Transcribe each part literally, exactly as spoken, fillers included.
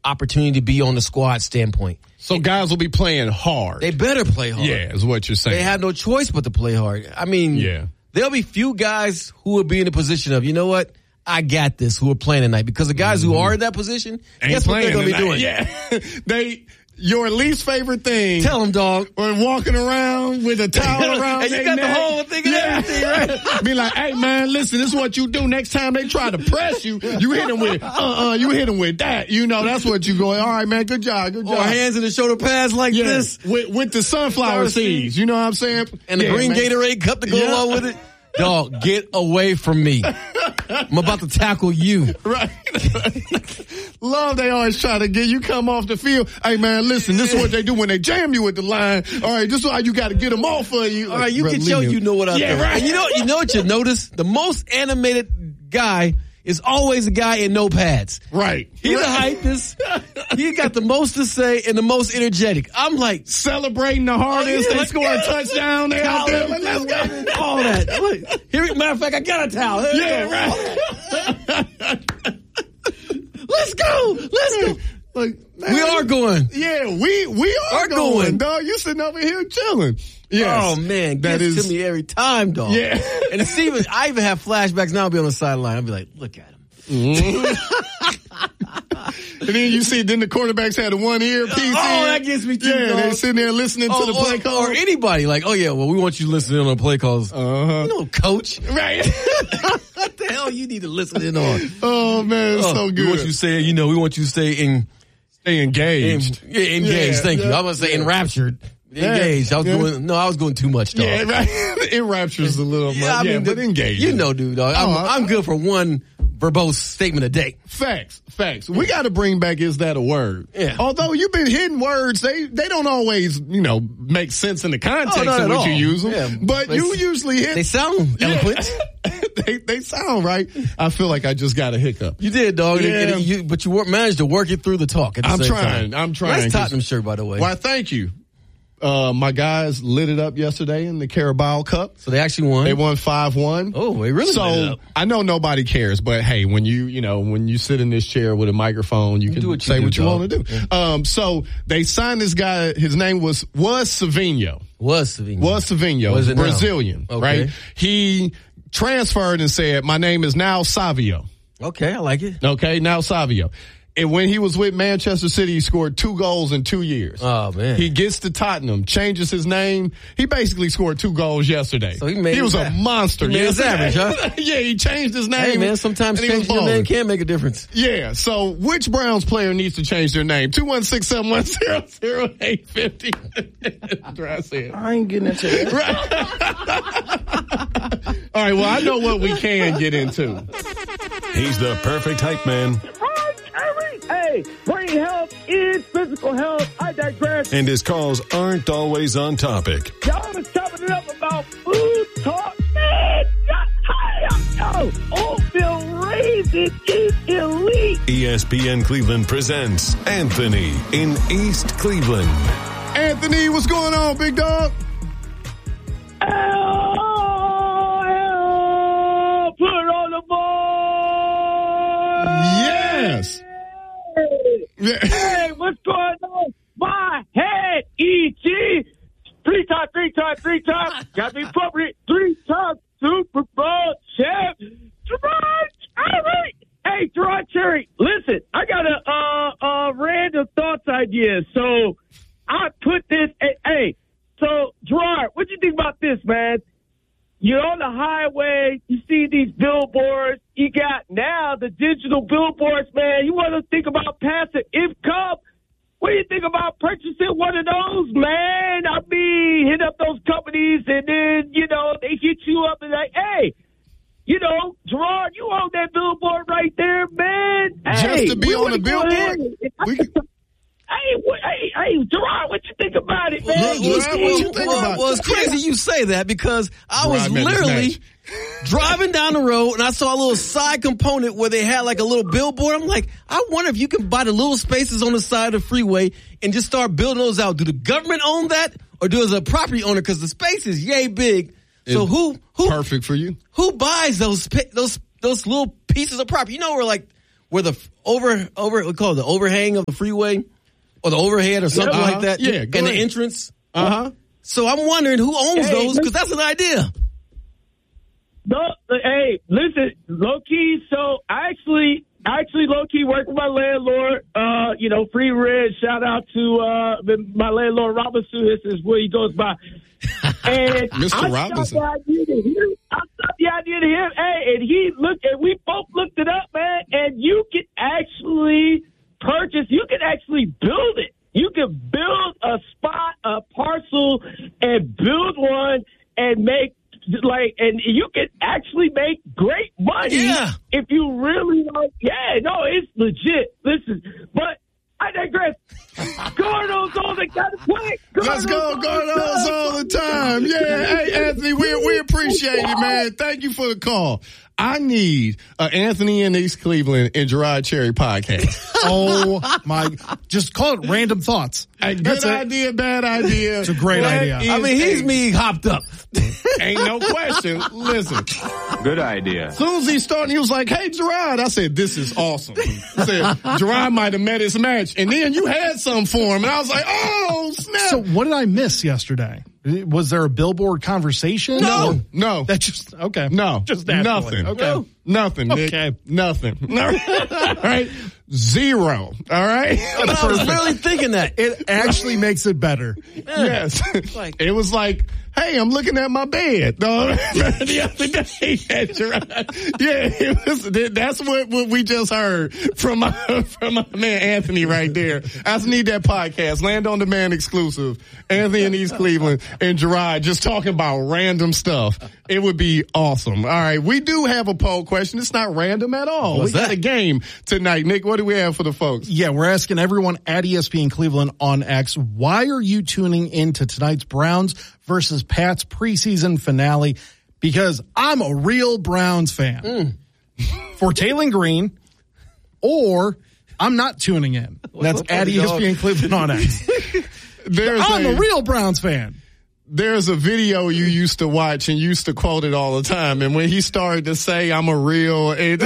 opportunity to be on the squad standpoint. So guys will be playing hard. They better play hard. Yeah, is what you're saying. They have no choice but to play hard. I mean, yeah. there'll be few guys who will be in the position of, you know what, I got this, who are playing tonight. Because the guys mm-hmm. who are in that position, Ain't guess what they're going to be doing? Yeah. they, your least favorite thing. Tell them, dog. Or walking around with a towel around and you got neck. the whole thing and yeah. everything, right? Be like, hey, man, listen, this is what you do. Next time they try to press you, you hit them with, uh-uh, you hit them with that. You know, that's what you go, all right, man, good job, good job. Or hands in the shoulder pads like yeah. this. With, with the sunflower seeds, you know what I'm saying? And the yeah, green man. Gatorade cup to go yeah. along with it. Dog, get away from me. I'm about to tackle you. Right. Love, they always try to get you come off the field. Hey, man, listen, this is what they do when they jam you at the line. All right, this is how you got to get them off of you. All right, you can show you know what I Yeah, think. right. And you know, you know what you notice? The most animated guy is always a guy in no pads. Right. He's right. the hypest. He got the most to say and the most energetic. I'm like celebrating the hardest. Oh, yeah, they score yeah. a touchdown. They out there. Like, let's go. All that. Look, here, matter of fact, I got a towel. Here Yeah, right. Let's go. Let's go. Like, man, we are going. Yeah, we we are, are going, going. dog. You sitting over here chilling. Yes. Oh man, that gives is to me every time, dog. Yeah. And Steven, I even have flashbacks now. I'll be on the sideline. I'll be like, look at him. Mm-hmm. And then you see, then the quarterbacks had a one ear piece. Oh, in. that gets me too. Yeah, dog. they sitting there listening oh, to the play or, call. or anybody like, oh yeah, well we want you to listen in on play calls. Uh-huh. You know, coach. Right. What the hell you need to listen in on? Oh man, it's oh, so good. We want you to say, you know, we want you to stay in, stay engaged. In, yeah, engaged. Yeah, Thank yeah, you. I was gonna say yeah. enraptured. Engaged. I was yeah. going. No, I was going too much, dog. Yeah, right. Enraptures a little much. Yeah, I mean, yeah, the, but engaged. You know, dude, dog. I'm, oh, I'm good for one verbose statement a day. Facts, facts. We got to bring back "is that a word?" Yeah. Although you've been hitting words, they they don't always, you know, make sense in the context oh, not of at which all. you use them. Yeah, but they, you usually hit. They sound eloquent. they they sound right. I feel like I just got a hiccup. You did, dog. Yeah. And, and you, but you wor- managed to work it through the talk. At the I'm same trying. Time. I'm trying. Nice Tottenham shirt, by the way. Why? Thank you. Uh, my guys lit it up yesterday in the Carabao Cup. So they actually won? They won five one. Oh, they really so, lit it up. I know nobody cares, but hey, when you, you know, when you sit in this chair with a microphone, you, you can do what say you do, what you dog. want to do. Yeah. Um, so they signed this guy, his name was, was Savinho. Was Savinho. Was Savinho. Was it Brazilian, okay. right? He transferred and said, my name is now Savio. Okay, I like it. Okay, now Savio. And when he was with Manchester City, he scored two goals in two years. Oh, man. He gets to Tottenham, changes his name. He basically scored two goals yesterday. So he made He was a monster. He made his average, huh? Yeah, he changed his name. Hey, man, sometimes changing your name can make a difference. Yeah, so which Browns player needs to change their name? two one six, seven one zero, zero eight five zero. I ain't getting into it. Right. All right, well, I know what we can get into. He's the perfect hype man. Hey, brain health is physical health. I digress. And his calls aren't always on topic. Y'all was chopping it up about food talk. Man, yo, oatmeal raisin is elite. E S P N Cleveland presents Anthony in East Cleveland. Anthony, what's going on, big dog? Oh, oh, put it on the board. Yes. Hey, hey, what's going on? My head, E G. Three time, three time, three time. Got to be appropriate. Three time Super Bowl champ. Jerron Cherry. Hey, Jerron Cherry. Listen, I got a, uh, uh, random thoughts idea. So I put this, hey, hey so Gerard, what you think about this, man? You're on the highway, you see these billboards, you got now the digital billboards, man. You want to think about passive income? What do you think about purchasing one of those, man? I mean, hit up those companies and then, you know, they hit you up and like, hey, you know, Gerard, you own that billboard right there, man. Just hey, to be on the billboard? We can- Hey, what, hey, hey, Gerard, what you think about it, man? Look, look, what you think well, about it? well, it's crazy you say that because I was Gerard met his literally match. driving down the road and I saw a little side component where they had like a little billboard. I'm like, I wonder if you can buy the little spaces on the side of the freeway and just start building those out. Do the government own that or does a property owner? Because the space is yay big. So It's who, who, perfect for you? who buys those, those, those little pieces of property? You know, where like, where the over over we call it the overhang of the freeway or the overhead or something uh-huh. like that. Yeah, and ahead. the entrance. Uh huh. So I'm wondering who owns Hey, those because that's an idea. No, hey, listen, low key. So I actually, I actually low key work with my landlord. Uh, you know, Free Red. Shout out to uh my landlord Robinson. This is where he goes by. And Mister I Robinson. thought the idea to him. I thought the idea to him. Hey, and he looked, and we both looked it up, man. And you can actually purchase. You can actually build it. You can build a spot, a parcel, and build one and make. Like, and you can actually make great money Yeah. if you really like. Yeah, no, it's legit. Listen, but I digress. Cardinals on the got to play. Let's go, Cardinals all the time. Yeah, hey, Anthony, we we appreciate it, man. Thank you for the call. I need uh, Anthony in East Cleveland and Gerard Cherry podcast. Oh my! Just call it Random Thoughts. Hey, good That's it. idea, bad idea. It's a great That idea. is I mean, he's a- me hopped up. Ain't no question. Listen, Good idea. as soon as he started, he was like, "Hey, Gerard," I said, "This is awesome." I said, "Gerard might have met his match," and then you had some for him, and I was like, "Oh snap!" So, what did I miss yesterday? Was there a billboard conversation? no, Or- no, That just okay. no, just naturally. nothing. Okay. No. Nothing, Nick. Okay. Nothing. All right. Zero. All right. But I was really thinking that. It actually makes it better. Yes. It was like, hey, I'm looking at my bed. No, the other day. Yeah, it was, that's what, what we just heard from my, from my man Anthony right there. I just need that podcast, Land on Demand exclusive. Anthony in East Cleveland and Gerard just talking about random stuff. It would be awesome. All right. We do have a poll question. It's not random at all. What's we got that? a game tonight. Nick, what do we have for the folks? Yeah, we're asking everyone at E S P N Cleveland on X, why are you tuning into tonight's Browns versus Pats preseason finale? Because I'm a real Browns fan. Mm. For Taylor Green, or I'm not tuning in. That's up, at buddy, E S P N dog? Cleveland on X. There's I'm a real Browns fan. There's a video you used to watch and used to quote it all the time. And when he started to say, I'm a real, it,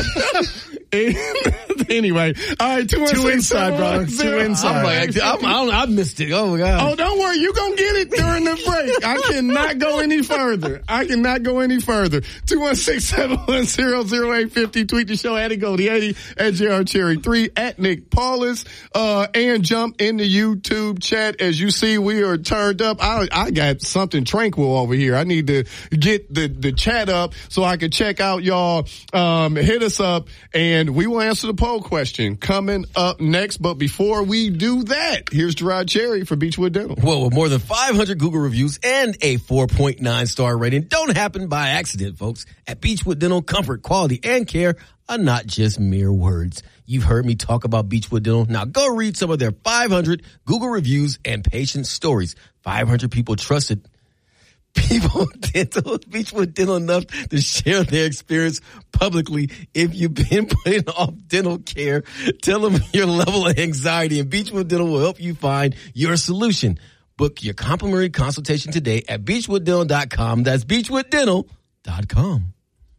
it, anyway, all right, two, Two inside, brother. Two inside. I'm like, I'm, I'm, I missed it. Oh my God. Oh, don't worry. You're going to get it during the break. I cannot go any further. I cannot go any further. two one six, seven one zero, zero eight five zero. Tweet the show at Goldie eighty, at J R Cherry three, at Nick Paulus, uh, and jump in the YouTube chat. As you see, we are turned up. I, I got something tranquil over here. I need to get the, the chat up so I can check out y'all. Um, hit us up and we will answer the poll question coming up next. But before we do that, here's Gerard Cherry for Beechwood Dental. Well, with more than five hundred Google reviews and a four point nine star rating, don't happen by accident, folks. At Beechwood Dental, comfort, quality, and care are not just mere words. You've heard me talk about Beechwood Dental. Now go read some of their five hundred Google reviews and patient stories. five hundred people trusted people dental, Beechwood Dental enough to share their experience publicly. If you've been putting off dental care, tell them your level of anxiety, and Beechwood Dental will help you find your solution. Book your complimentary consultation today at beechwood dental dot com. That's beechwood dental dot com.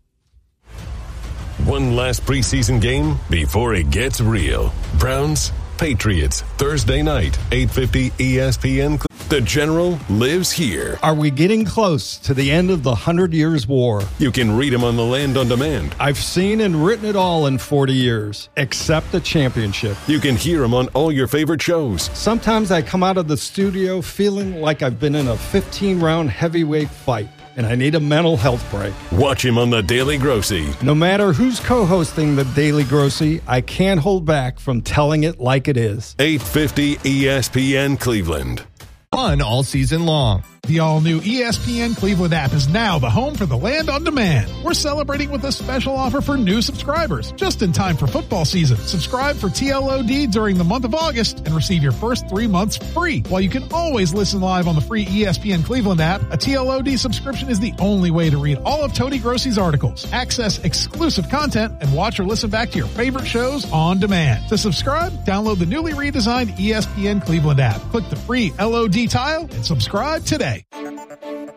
One last preseason game before it gets real. Browns, Patriots, Thursday night, eight fifty E S P N. The General lives here. Are we getting close to the end of the Hundred Years' War? You can read him on the Land on Demand. I've seen and written it all in forty years, except the championship. You can hear him on all your favorite shows. Sometimes I come out of the studio feeling like I've been in a fifteen-round heavyweight fight, and I need a mental health break. Watch him on The Daily Grossy. No matter who's co-hosting The Daily Grossy, I can't hold back from telling it like it is. eight fifty E S P N Cleveland. Fun all season long. The all-new E S P N Cleveland app is now the home for the Land on Demand. We're celebrating with a special offer for new subscribers, just in time for football season. Subscribe for T L O D during the month of August and receive your first three months free. While you can always listen live on the free E S P N Cleveland app, a T L O D subscription is the only way to read all of Tony Grossi's articles, access exclusive content, and watch or listen back to your favorite shows on demand. To subscribe, download the newly redesigned E S P N Cleveland app. Click the free L O D tile and subscribe today.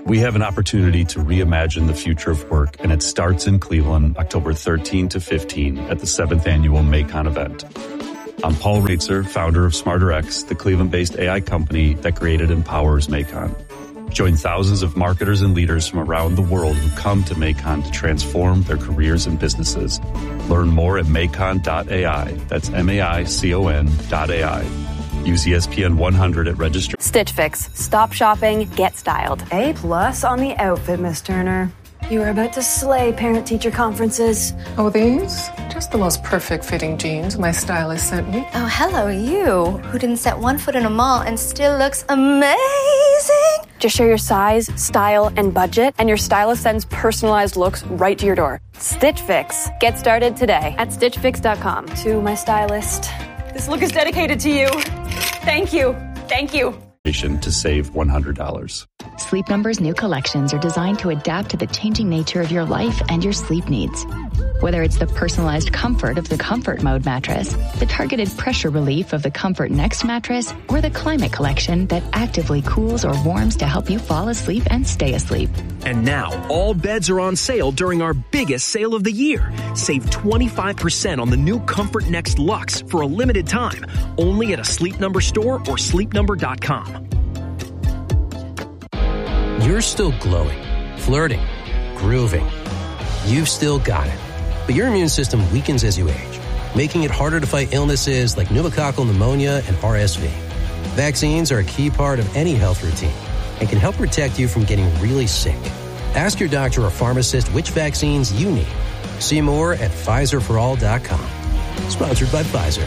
We have an opportunity to reimagine the future of work, and it starts in Cleveland, October thirteenth to fifteenth at the seventh Annual Macon event. I'm Paul Reitzer, founder of SmarterX, the Cleveland-based A I company that created and powers Macon. Join thousands of marketers and leaders from around the world who come to Macon to transform their careers and businesses. Learn more at macon dot A I. That's M A I C O N dot A I. Use E S P N one hundred at registration. Stitch Fix. Stop shopping, get styled. A plus on the outfit, Miss Turner. You are about to slay parent-teacher conferences. Oh, these? Just the most perfect fitting jeans my stylist sent me. Oh, hello, you, who didn't set one foot in a mall and still looks amazing. Just share your size, style, and budget, and your stylist sends personalized looks right to your door. Stitch Fix. Get started today at stitch fix dot com. To my stylist, this look is dedicated to you. Thank you. Thank you. To save one hundred dollars. Sleep Number's new collections are designed to adapt to the changing nature of your life and your sleep needs. Whether it's the personalized comfort of the Comfort Mode mattress, the targeted pressure relief of the Comfort Next mattress, or the Climate Collection that actively cools or warms to help you fall asleep and stay asleep. And now, all beds are on sale during our biggest sale of the year. Save twenty-five percent on the new Comfort Next Luxe for a limited time, only at a Sleep Number store or sleep number dot com. You're still glowing, flirting, grooving. You've still got it. But your immune system weakens as you age, making it harder to fight illnesses like pneumococcal pneumonia and R S V. Vaccines are a key part of any health routine and can help protect you from getting really sick. Ask your doctor or pharmacist which vaccines you need. See more at Pfizer for all dot com. Sponsored by Pfizer.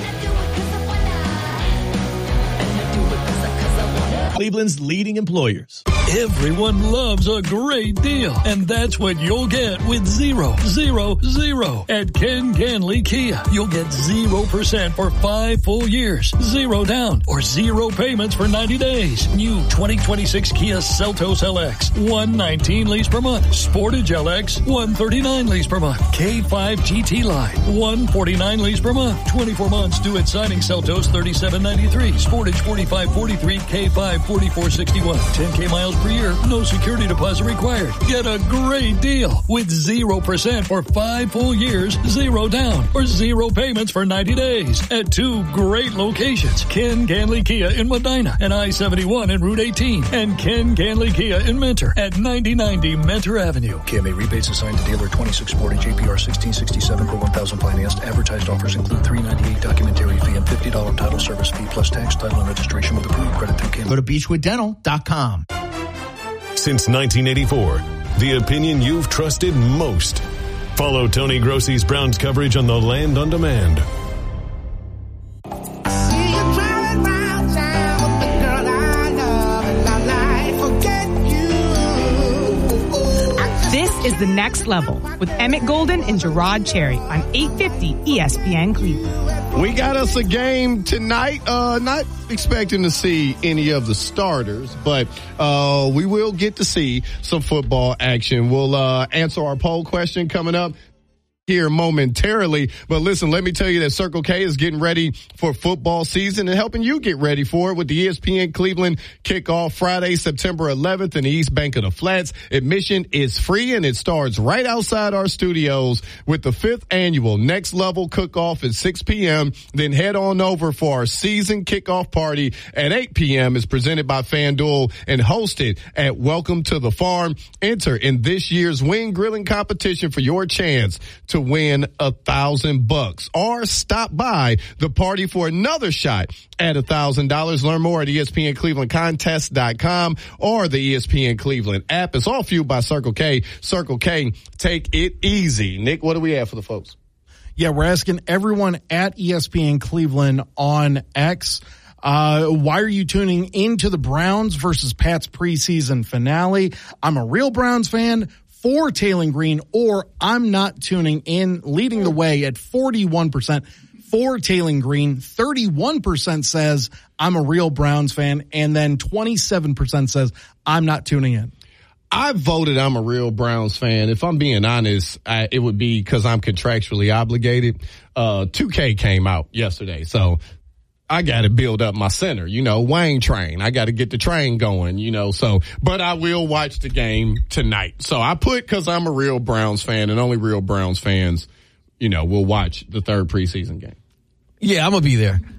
Cleveland's leading employers. Everyone loves a great deal, and that's what you'll get with zero, zero, zero at Ken Ganley Kia. You'll get zero percent for five full years, zero down, or zero payments for ninety days. New twenty twenty-six Kia Seltos L X, one nineteen lease per month. Sportage L X, one thirty-nine lease per month. K five G T Line, one forty-nine lease per month. twenty-four months due at signing. Seltos thirty-seven ninety-three. Sportage forty-five forty-three. K five forty-four sixty-one. ten K miles per year, no security deposit required. Get a great deal with zero percent for five full years, zero down, or zero payments for ninety days at two great locations. Ken Ganley Kia in Medina and I seventy-one and Route eighteen, and Ken Ganley Kia in Mentor at ninety ninety Mentor Avenue. K M A rebates assigned to dealer twenty-six Sportage A P R sixteen sixty-seven per one thousand financed. Advertised offers include three ninety-eight documentary fee and fifty dollars title service fee plus tax, title, and registration with approved credit through K M A. Go to beechwood dental dot com. Since nineteen eighty-four, the opinion you've trusted most. Follow Tony Grossi's Browns coverage on the Land on Demand. This is The Next Level with Emmett Golden and Gerard Cherry on eight fifty E S P N Cleveland. We got us a game tonight. Uh, not expecting to see any of the starters, but uh, we will get to see some football action. We'll uh, answer our poll question coming up here momentarily. But listen, let me tell you that Circle K is getting ready for football season and helping you get ready for it with the E S P N Cleveland kickoff Friday, September eleventh in the East Bank of the Flats. Admission is free and it starts right outside our studios with the fifth annual Next Level Cook-Off at six p.m. Then head on over for our season kickoff party at eight p.m. It's presented by FanDuel and hosted at Welcome to the Farm. Enter in this year's wing grilling competition for your chance to win a thousand bucks, or stop by the party for another shot at a thousand dollars. Learn more at E S P N Cleveland Contest dot com or the E S P N Cleveland app. It's all fueled by Circle K. Circle K, take it easy. Nick, what do we have for the folks? Yeah, we're asking everyone at E S P N Cleveland on X, Uh, why are you tuning into the Browns versus Pats preseason finale? I'm a real Browns fan for Taylen Green, or I'm not tuning in. Leading the way at forty-one percent for Taylen Green, thirty-one percent says I'm a real Browns fan, and then twenty-seven percent says I'm not tuning in. I voted I'm a real Browns fan. If I'm being honest, I, it would be because I'm contractually obligated. Uh, two K came out yesterday, so I got to build up my center, you know, Wayne train. I got to get the train going, you know, so, but I will watch the game tonight. So I put, cause I'm a real Browns fan and only real Browns fans, you know, will watch the third preseason game. Yeah, I'm going to be there.